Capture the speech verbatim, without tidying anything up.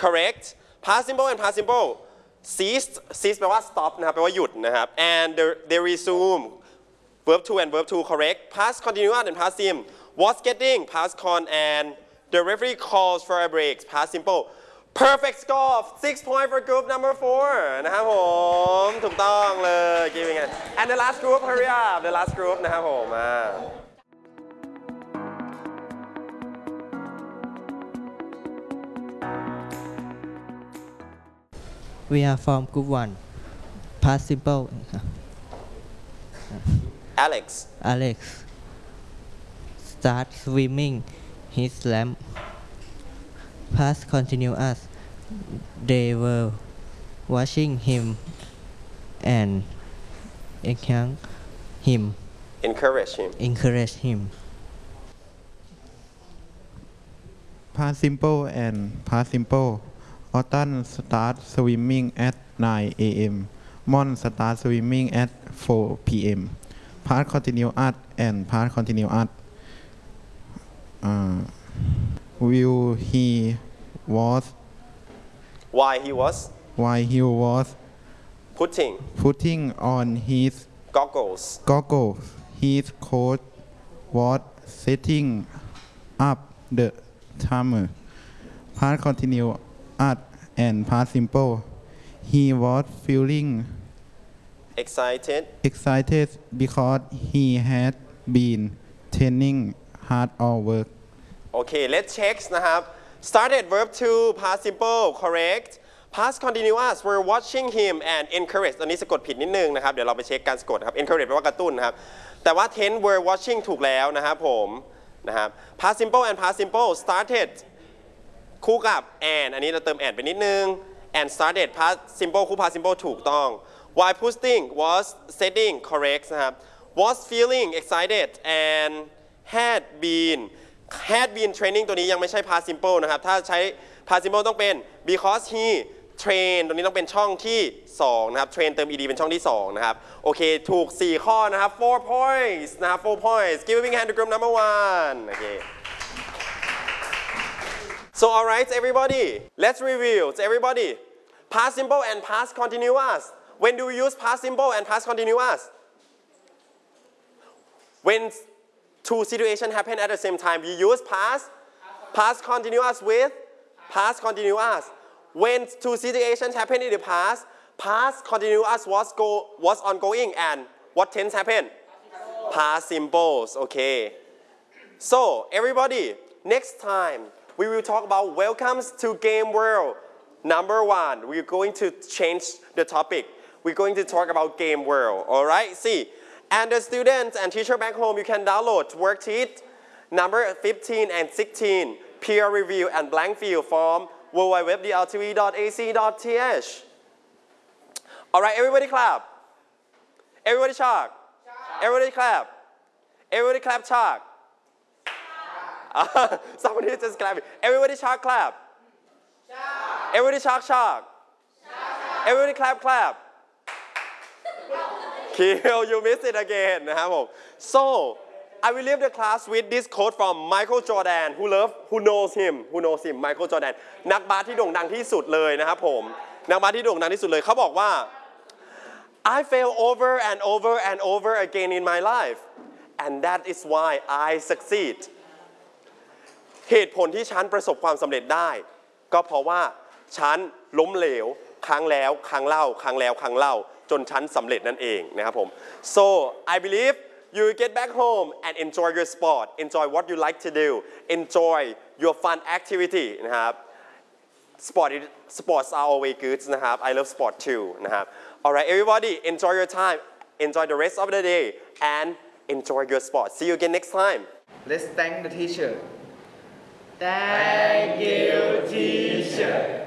correct past simple and past simple cease cease แปลว่า stop นะครับแปลว่าหยุดนะครับ and they resume verb to and verb to correct past continuous and past sim was getting past con and the referee calls for a break past simple perfect score six point for group number four นะครับผมถูกต้องเลย giving it and the last group hurry up the last group นะครับผมมา We are from group one past simple Alex Alex start swimming his lamp past continuous they were watching him and encourage him encourage him encourage him past simple and past simple Autumn start swimming at nine A M Mon start swimming at four P M past continuous and past continuous uh, will he was why he was why he was putting putting on his goggles goggles his coach was setting up the timer past continuous and past simple he was feeling excited excited because he had been training hard all work okay let's check นะครับ started verb to past simple correct past continuous were watching him and encourage ตอนนี้สะกดผิดนิดนึงนะครับเดี๋ยวเราไปเช็คการสะกดครับ encourage แปลว่ากระตุ้นนะครับแต่ว่า tense were watching ถูกแล้วนะครับผมนะครับ past simple and past simple started คู่กับ and อันนี้เราเติม and ไปนิดนึง and started past simple คู่ past simple ถูกต้อง while pushing was setting correct นะครับ was feeling excited and had been had been training ตัวนี้ยังไม่ใช่ past simple นะครับถ้าใช้ past simple ต้องเป็น because he train ตัวนี้ต้องเป็นช่องที่สองนะครับ train เติม ed เป็นช่องที่สองนะครับโอเคถูกสี่ข้อนะครับ four points นะครับ four points give a big hand to group number one โอเคSo alright everybody let's review so everybody past simple and past continuous when do we use past simple and past continuous when two situations happen at the same time we use past past continuous with past continuous when two situations happen in the past past continuous was go was ongoing and what tense happened past simples okay so everybody next time we will talk about welcomes to game world number one we're going to change the topic we're going to talk about game world all right see and the students and teacher back home you can download worksheet number fifteen and sixteen peer review and blank field form w w w dot d l t v dot a c dot t h all right everybody clap everybody chalk everybody clap everybody clap chalk Uh, somebody just clap. Everybody chalk clap. Chalk. Everybody chalk chalk. Chalk. Everybody clap clap. Kill, you missed it again นะครับผม So I will leave the class with this quote from Michael Jordan who love who knows him who knows him Michael Jordan นักบาสที่โด่งดังที่สุดเลยนะครับผมนักบาสที่โด่งดังที่สุดเลยเขาบอกว่า I fail over and over and over again in my life and that is why I succeedเหตุผลที่ฉันประสบความสำเร็จได้ก็เพราะว่าฉันล้มเหลวครั้งแล้วครั้งเล่าครั้งแล้วครั้งเล่าจนฉันสำเร็จนั่นเองนะครับผม so I believe you get back home and enjoy your sport enjoy what you like to do enjoy your fun activity นะครับ sport sports are always good นะครับ I love sport too นะครับ alright everybody enjoy your time enjoy the rest of the day and enjoy your sport see you again next time let's thank the teacher Thank you, teacher.